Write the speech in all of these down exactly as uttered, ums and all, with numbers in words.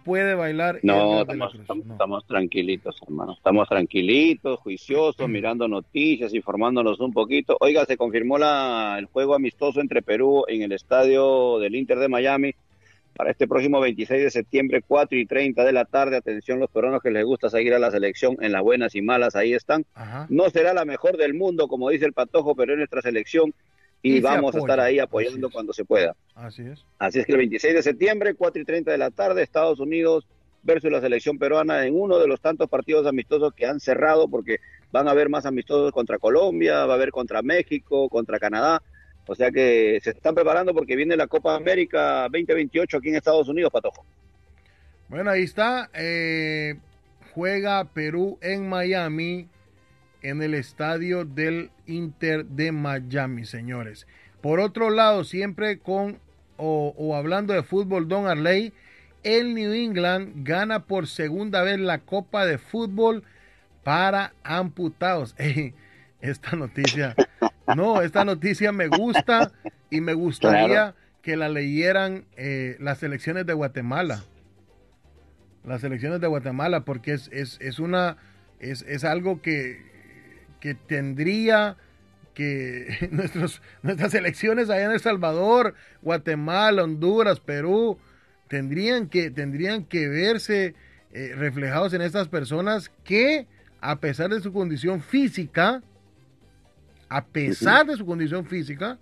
puede bailar No, Edgar de la estamos, Cruz. estamos, No. estamos tranquilitos, hermano. Estamos tranquilitos, juiciosos, mirando noticias, informándonos un poquito. Oiga, se confirmó la, el juego amistoso entre Perú en el estadio del Inter de Miami para este próximo veintiséis de septiembre, cuatro y treinta de la tarde. Atención, los peruanos que les gusta seguir a la selección en las buenas y malas, ahí están. Ajá. No será la mejor del mundo, como dice el Patojo, pero es nuestra selección y Y se vamos a estar apoyan. ahí Así apoyando es. cuando se pueda. Así es. Así es que el veintiséis de septiembre, cuatro y treinta de la tarde, Estados Unidos versus la selección peruana en uno de los tantos partidos amistosos que han cerrado, porque van a haber más amistosos contra Colombia, va a haber contra México, contra Canadá. O sea que se están preparando porque viene la Copa América veinte veintiocho aquí en Estados Unidos, Patojo. Bueno, ahí está. Eh, juega Perú en Miami, en el estadio del Inter de Miami, señores. Por otro lado, siempre con o, o hablando de fútbol, Don Arley, el New England gana por segunda vez la Copa de Fútbol para amputados. Eh, esta noticia, no, esta noticia me gusta y me gustaría Claro. que la leyeran eh, las selecciones de Guatemala. Las selecciones de Guatemala, porque es, es, es una es, es algo que, que tendría que nuestros, nuestras selecciones allá en El Salvador, Guatemala, Honduras, Perú, tendrían que, tendrían que verse eh, reflejados en estas personas que, a pesar de su condición física, a pesar Uh-huh. de su condición física,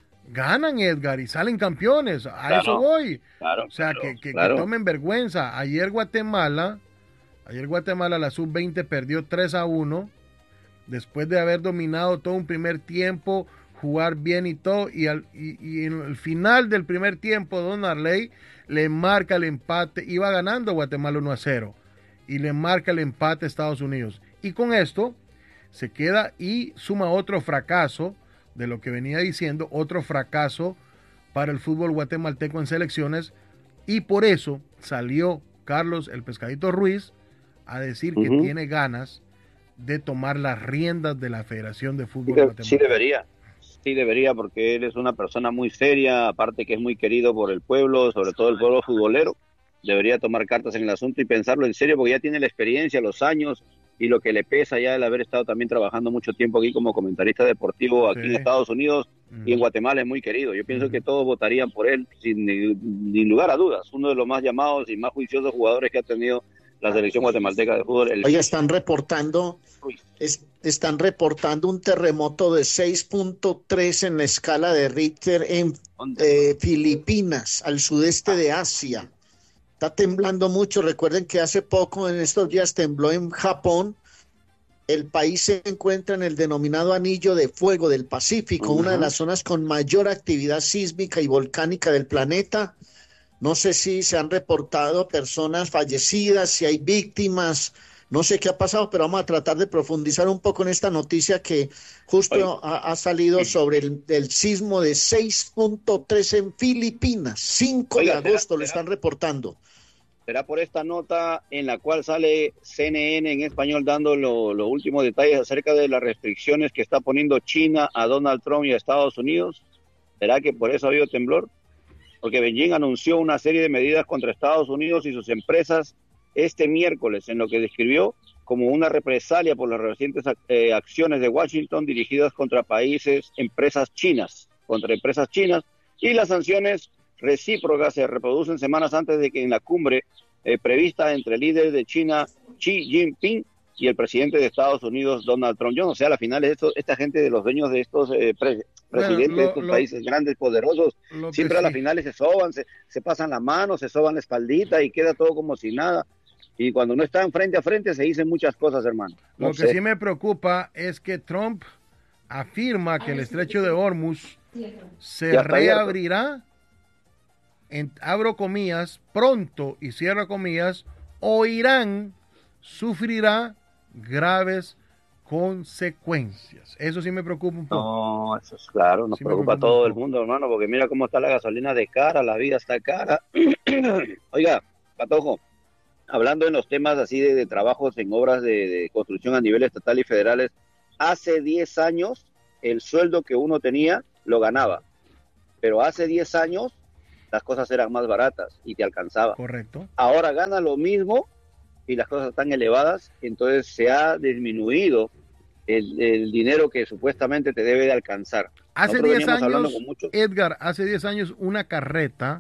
ganan, Edgar, y salen campeones. A Claro, eso voy. claro, O sea, claro, que, que, que claro. tomen vergüenza. Ayer Guatemala, ayer Guatemala, la sub veinte perdió tres a uno, después de haber dominado todo un primer tiempo, jugar bien y todo, y, al, y, y en el final del primer tiempo, Don Arley le marca el empate, iba ganando Guatemala uno a cero, y le marca el empate a Estados Unidos. Y con esto se queda y suma otro fracaso de lo que venía diciendo, otro fracaso para el fútbol guatemalteco en selecciones, y por eso salió Carlos el Pescadito Ruiz a decir que Uh-huh. tiene ganas de tomar las riendas de la Federación de Sí, Fútbol de- sí Guatemalteco. debería, sí debería, porque él es una persona muy seria, aparte que es muy querido por el pueblo, sobre todo el pueblo futbolero. Debería tomar cartas en el asunto y pensarlo en serio, porque ya tiene la experiencia, los años y lo que le pesa ya el haber estado también trabajando mucho tiempo aquí como comentarista deportivo Sí. aquí en Estados Unidos y en Ujú. Guatemala es muy querido. Yo pienso Ujú. que todos votarían por él sin, ni- ni lugar a dudas. Uno de los más llamados y más juiciosos jugadores que ha tenido la selección guatemalteca de fútbol, el Oiga, están reportando, Ruiz. es- están reportando un terremoto de seis punto tres en la escala de Richter en ¿Dónde? eh, Filipinas, al sudeste de Asia. Está temblando mucho. Recuerden que hace poco, en estos días, tembló en Japón. El país se encuentra en el denominado Anillo de Fuego del Pacífico, una de Ajá. las zonas con mayor actividad sísmica y volcánica del planeta. No sé si se han reportado personas fallecidas, si hay víctimas, no sé qué ha pasado, pero vamos a tratar de profundizar un poco en esta noticia que justo ha, ha salido sobre el, el sismo de seis punto tres en Filipinas. cinco de Oiga, ¿será, agosto lo será, están reportando. será por esta nota en la cual sale C N N en español dando los lo últimos detalles acerca de las restricciones que está poniendo China a Donald Trump y a Estados Unidos? ¿Será que por eso ha habido temblor? Porque Beijing anunció una serie de medidas contra Estados Unidos y sus empresas este miércoles, en lo que describió como una represalia por las recientes eh, acciones de Washington dirigidas contra países, empresas chinas, contra empresas chinas, y las sanciones recíprocas se reproducen semanas antes de que en la cumbre eh, prevista entre el líder de China, Xi Jinping, y el presidente de Estados Unidos, Donald Trump. Yo no sé, a la final esto, esta gente de los dueños de estos eh, pre, Bueno, presidentes de lo, estos lo, países grandes, poderosos, lo que siempre a la sí, final se soban, se, se pasan la mano, se soban la espaldita y queda todo como si nada. Y cuando no están frente a frente se dicen muchas cosas, hermano. No lo que sé. sí me preocupa es que Trump afirma que el estrecho de Hormuz se Ya está abierto. reabrirá, en, abro comillas, pronto y cierro comillas, o Irán sufrirá graves consecuencias. Eso sí me preocupa un poco. No, eso es claro, nos Sí me preocupa a preocupa un todo el poco. mundo, hermano, porque mira cómo está la gasolina de cara, la vida está cara. Oiga, Patojo, hablando en los temas así de, de trabajos en obras de, de construcción a nivel estatal y federales, hace diez años el sueldo que uno tenía lo ganaba, pero hace diez años las cosas eran más baratas y te alcanzaba. Correcto. Ahora gana lo mismo y las cosas están elevadas, entonces se ha disminuido el, el dinero que supuestamente te debe de alcanzar. Hace diez años, muchos... Edgar, hace diez años una carreta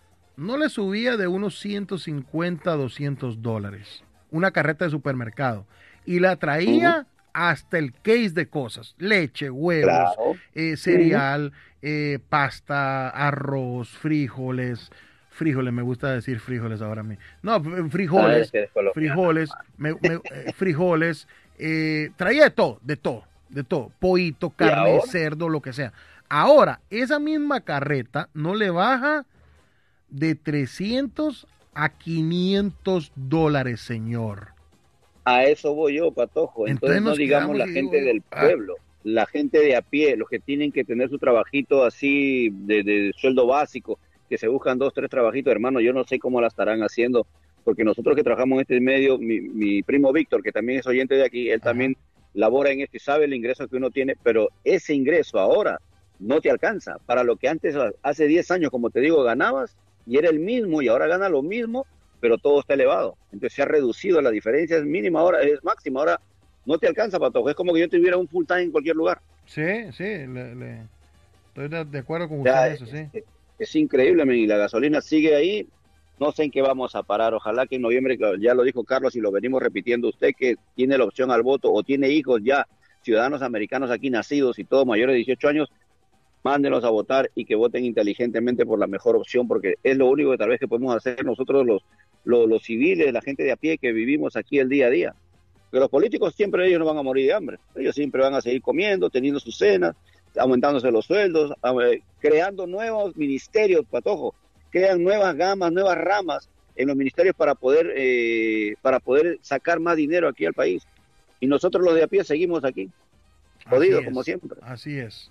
no le subía de unos ciento cincuenta a doscientos dólares. Una carreta de supermercado. Y la traía uh-huh. hasta el case de cosas. Leche, huevos, claro. eh, cereal, uh-huh. eh, pasta, arroz, frijoles. Frijoles, me gusta decir frijoles ahora a mí. No, frijoles, ah, es frijoles, me, me, eh, frijoles. Eh, traía de todo, de todo, de todo. Pollito, carne, cerdo, lo que sea. Ahora, esa misma carreta no le baja de trescientos a quinientos dólares, señor. A eso voy yo, Patojo. Entonces, Entonces no digamos la gente digo, del pueblo, ah. la gente de a pie, los que tienen que tener su trabajito así de, de sueldo básico, que se buscan dos, tres trabajitos, hermano, yo no sé cómo la estarán haciendo, porque nosotros que trabajamos en este medio, mi, mi primo Víctor, que también es oyente de aquí, él Ajá. también labora en esto y sabe el ingreso que uno tiene, pero ese ingreso ahora no te alcanza para lo que antes, hace diez años, como te digo, ganabas y era el mismo y ahora gana lo mismo, pero todo está elevado. Entonces se ha reducido, la diferencia es mínima ahora, es máxima, ahora no te alcanza, Patojo, es como que yo tuviera un full time en cualquier lugar. Sí, sí, le, le... estoy de, de acuerdo con usted en eso, sí. Es, es increíble, y la gasolina sigue ahí, no sé en qué vamos a parar, ojalá que en noviembre, ya lo dijo Carlos y lo venimos repitiendo, usted que tiene la opción al voto o tiene hijos ya, ciudadanos americanos aquí nacidos y todos mayores de dieciocho años, mándenlos a votar y que voten inteligentemente por la mejor opción, porque es lo único que tal vez que podemos hacer nosotros los, los, los civiles, la gente de a pie que vivimos aquí el día a día. Pero los políticos siempre ellos no van a morir de hambre, ellos siempre van a seguir comiendo, teniendo sus cenas, aumentándose los sueldos, creando nuevos ministerios, Patojo, crean nuevas gamas, nuevas ramas en los ministerios para poder, eh, para poder sacar más dinero aquí al país. Y nosotros los de a pie seguimos aquí, jodidos como siempre. Así es.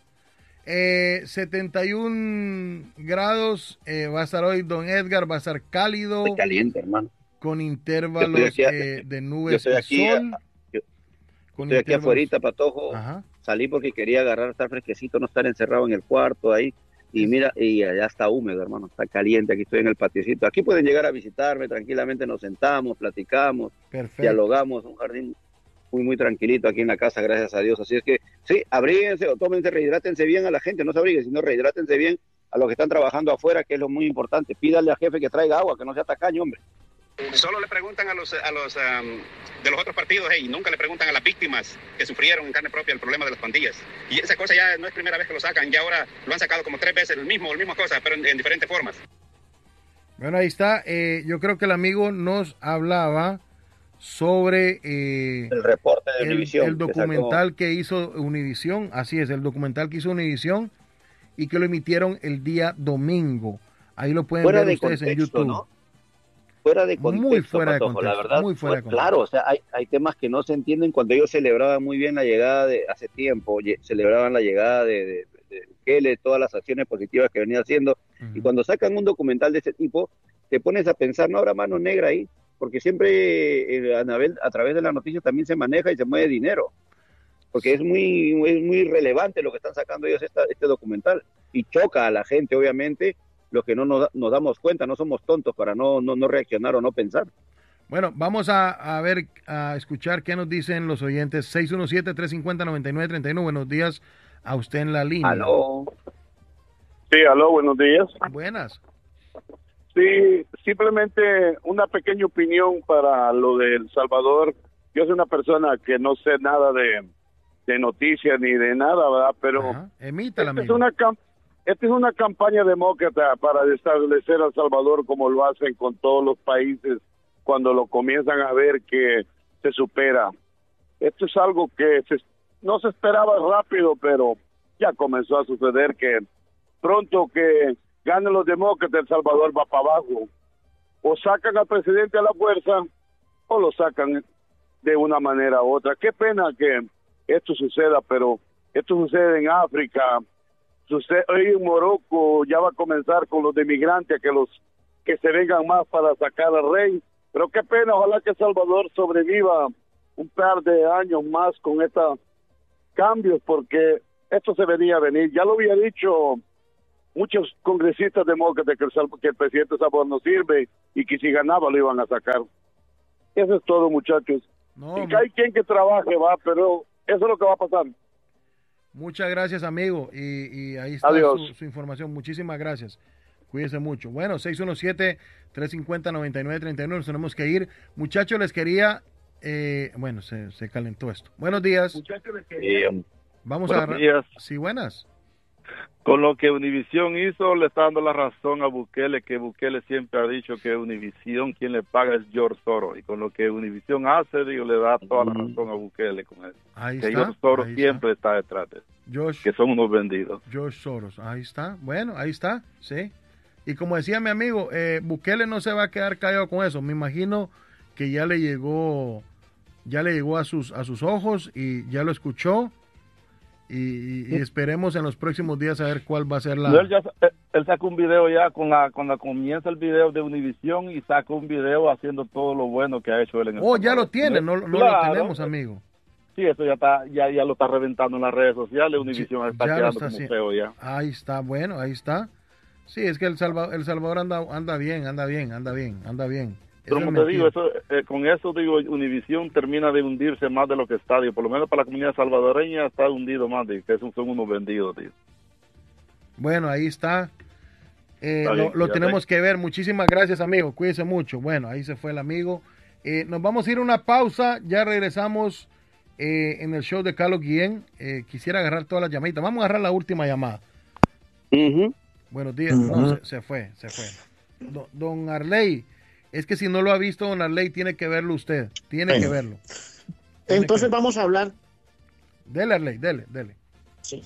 Eh, setenta y un grados, eh, va a estar hoy don Edgar, va a estar cálido. Estoy caliente, hermano. Con intervalos aquí, eh, de nubes y aquí, sol. Yo, con estoy aquí afuera, Patojo. Ajá. Salí porque quería agarrar, estar fresquecito, no estar encerrado en el cuarto ahí. Y mira, y allá está húmedo, hermano, está caliente, aquí estoy en el patiecito. Aquí pueden llegar a visitarme, tranquilamente nos sentamos, platicamos, Perfecto. dialogamos, un jardín muy, muy tranquilito aquí en la casa, gracias a Dios. Así es que, sí, abríguense o tómense, rehidrátense bien a la gente, no se abriguen, sino rehidrátense bien a los que están trabajando afuera, que es lo muy importante. Pídale al jefe que traiga agua, que no sea tacaño, hombre. Solo le preguntan a los, a los um, de los otros partidos, hey, nunca le preguntan a las víctimas que sufrieron en carne propia el problema de las pandillas. Y esa cosa ya no es primera vez que lo sacan, ya ahora lo han sacado como tres veces, el mismo, la misma cosa, pero en, en diferentes formas. Bueno, ahí está. Eh, yo creo que el amigo nos hablaba sobre eh, el reporte de el, Univisión, el documental que, que hizo Univisión, así es, el documental que hizo Univisión y que lo emitieron el día domingo. Ahí lo pueden Fuera ver ustedes contexto, en YouTube. ¿no? Fuera de contexto, muy fuera Patojo, de contexto, la verdad, muy fuera de pues, claro, o sea, hay, hay temas que no se entienden. Cuando ellos celebraban muy bien la llegada de, hace tiempo, celebraban la llegada de, de, de Bukele, todas las acciones positivas que venía haciendo, uh-huh. y cuando sacan un documental de ese tipo, te pones a pensar, no habrá mano negra ahí, porque siempre eh, Anabel, a través de las noticias también se maneja y se mueve dinero, porque es muy, es muy relevante lo que están sacando ellos esta, este documental, y choca a la gente, obviamente, los que no nos, nos damos cuenta, no somos tontos para no, no, no reaccionar o no pensar. Bueno, vamos a, a ver, a escuchar qué nos dicen los oyentes. seis uno siete, tres cinco cero, nueve nueve tres uno. Buenos días a usted en la línea. Aló. Sí, aló, buenos días. Buenas. Sí, simplemente una pequeña opinión para lo de El Salvador. Yo soy una persona que no sé nada de, de noticias ni de nada, ¿verdad? Pero emítala, esta es una camp Esta es una campaña demócrata para establecer a El Salvador como lo hacen con todos los países cuando lo comienzan a ver que se supera. Esto es algo que se, no se esperaba rápido, pero ya comenzó a suceder que pronto que ganen los demócratas, El Salvador va para abajo. O sacan al presidente a la fuerza o lo sacan de una manera u otra. Qué pena que esto suceda, pero esto sucede en África. Sucede, hoy en Morocco ya va a comenzar con los de migrantes, que los que se vengan más para sacar al rey, pero qué pena, ojalá que El Salvador sobreviva un par de años más con estos cambios, porque esto se venía a venir, ya lo había dicho muchos congresistas demócratas que el, que el presidente Salvador no sirve y que si ganaba lo iban a sacar. Eso es todo, muchachos. No, y que hay quien que trabaje, va, pero eso es lo que va a pasar. Muchas gracias, amigo. Y, y ahí está su, su información. Muchísimas gracias. Cuídense mucho. Bueno, seis uno siete, tres cinco cero, nueve nueve tres uno. Nos tenemos que ir. Muchachos, les quería... Eh, bueno, se, se calentó esto. Buenos días. Muchachos, les quería... Sí, Vamos buenos a... días. Sí, buenas. Con lo que Univision hizo, le está dando la razón a Bukele, que Bukele siempre ha dicho que Univision quien le paga es George Soros. Y con lo que Univision hace, digo, le da toda la razón a Bukele con eso. Ahí que está. George Soros Ahí siempre está. está detrás de eso. George, que son unos vendidos. George Soros, ahí está. Bueno, ahí está, sí. Y como decía mi amigo, eh, Bukele no se va a quedar callado con eso. Me imagino que ya le llegó, ya le llegó a sus, a sus ojos y ya lo escuchó. Y, y esperemos en los próximos días a ver cuál va a ser la... No, él, ya, él sacó un video ya con la, cuando comienza el video de Univision y sacó un video haciendo todo lo bueno que ha hecho él en el Oh, ya lo tiene, no, no claro. lo tenemos, amigo. Sí, eso ya está, ya, ya lo está reventando en las redes sociales. Univision está ya quedando está como haciendo. feo ya. Ahí está, bueno, ahí está. Sí, es que el Salvador, el Salvador anda, anda bien, anda bien, anda bien, anda bien. Pero Eso como es te digo, mentira. eso, eh, con eso digo, Univision termina de hundirse más de lo que está, digo, por lo menos para la comunidad salvadoreña está hundido más, digo, que esos son unos vendidos, tío. Bueno, ahí está. Eh, Está lo bien, lo ya tenemos sé. que ver. Muchísimas gracias, amigo. Cuídese mucho. Bueno, ahí se fue el amigo. Eh, nos vamos a ir a una pausa. Ya regresamos eh, en el show de Carlos Guillén. Eh, quisiera agarrar todas las llamaditas. Vamos a agarrar la última llamada. Uh-huh. Buenos días. Uh-huh. No, se, se fue, se fue. Don, don Arley, es que si no lo ha visto, don Arley, tiene que verlo usted. Tiene bueno. que verlo. Tiene Entonces que verlo. vamos a hablar. Dele, Arley, dele, dele. Sí.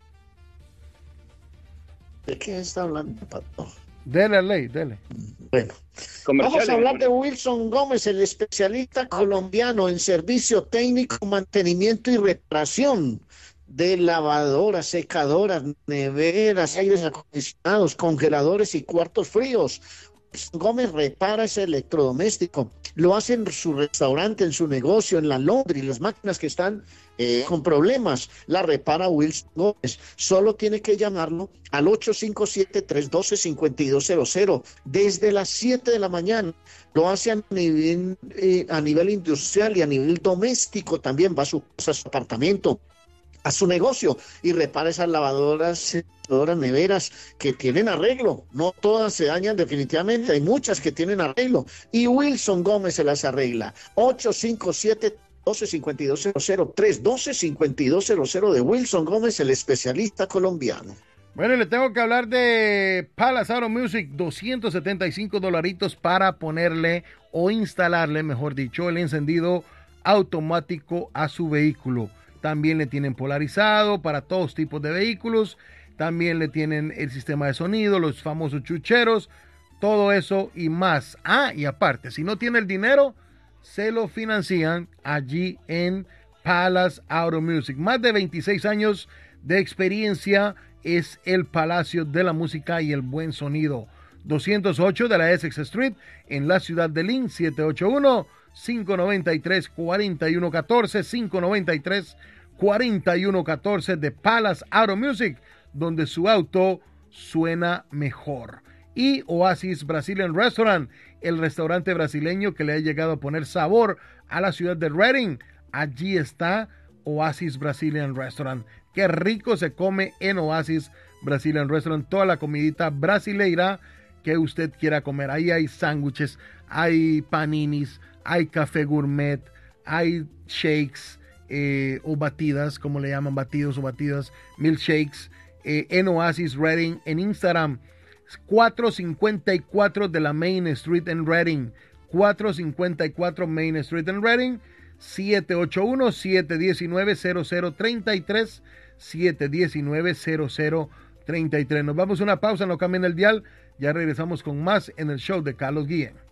¿De qué está hablando, Pato? Dele, Arley, dele. Bueno, vamos a hablar de Wilson Gómez, el especialista colombiano en servicio técnico, mantenimiento y reparación de lavadoras, secadoras, neveras, aires acondicionados, congeladores y cuartos fríos. Wilson Gómez repara ese electrodoméstico, lo hace en su restaurante, en su negocio, en la laundry, las máquinas que están eh, con problemas, la repara Wilson Gómez. Solo tiene que llamarlo al ocho cinco siete, tres uno dos, cinco dos cero cero desde las siete de la mañana. Lo hace a nivel, eh, a nivel industrial y a nivel doméstico también, va a su, a su apartamento, a su negocio y repara esas lavadoras, secadoras, neveras que tienen arreglo. No todas se dañan definitivamente, hay muchas que tienen arreglo y Wilson Gómez se las arregla. ocho cinco siete, tres uno dos, cinco dos cero cero, tres uno dos, cinco dos cero cero de Wilson Gómez, el especialista colombiano. Bueno, le tengo que hablar de Palace Auto Music, doscientos setenta y cinco dolaritos para ponerle o instalarle, mejor dicho, el encendido automático a su vehículo. También le tienen polarizado para todos tipos de vehículos. También le tienen el sistema de sonido, los famosos chucheros, todo eso y más. Ah, y aparte, si no tiene el dinero, se lo financian allí en Palace Auto Music. Más de veintiséis años de experiencia es el Palacio de la Música y el Buen Sonido. doscientos ocho de la Essex Street en la ciudad de Lynn, siete ocho uno, cinco nueve tres, cuatro uno uno cuatro, cinco nueve tres, cuatro uno uno cuatro de Palace Auto Music, donde su auto suena mejor. Y Oasis Brazilian Restaurant, el restaurante brasileño que le ha llegado a poner sabor a la ciudad de Reading. Allí está Oasis Brazilian Restaurant. Qué rico se come en Oasis Brazilian Restaurant. Toda la comidita brasileira que usted quiera comer. Ahí hay sándwiches, hay paninis, hay café gourmet, hay shakes eh, o batidas, como le llaman, batidos o batidas, milkshakes, eh, en Oasis Reading, en Instagram, cuatrocientos cincuenta y cuatro de la Main Street en Reading, cuatrocientos cincuenta y cuatro Main Street en Reading, siete ocho uno, siete uno nueve, cero cero tres tres, siete uno nueve, cero cero tres tres. Nos vamos a una pausa, no cambien el dial, ya regresamos con más en el show de Carlos Guillén.